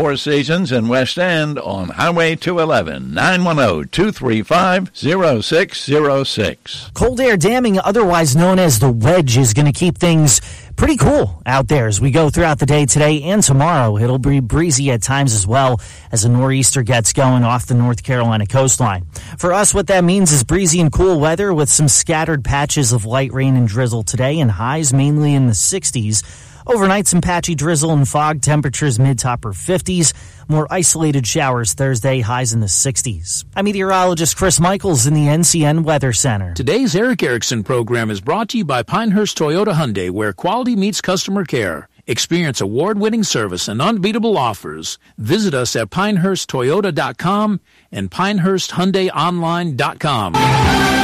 Four Seasons in West End on Highway 211, 910-235-0606. Cold air damming, otherwise known as the wedge, is going to keep things pretty cool out there as we go throughout the day today and tomorrow. It'll be breezy at times as well as a nor'easter gets going off the North Carolina coastline. For us, what that means is breezy and cool weather with some scattered patches of light rain and drizzle today and highs mainly in the 60s. Overnight, some patchy drizzle and fog, temperatures mid to upper 50s. More isolated showers Thursday, highs in the 60s. I'm meteorologist Chris Michaels in the NCN Weather Center. Today's Eric Erickson program is brought to you by Pinehurst Toyota Hyundai, where quality meets customer care. Experience award-winning service and unbeatable offers. Visit us at pinehursttoyota.com and pinehursthyundaiponline.com.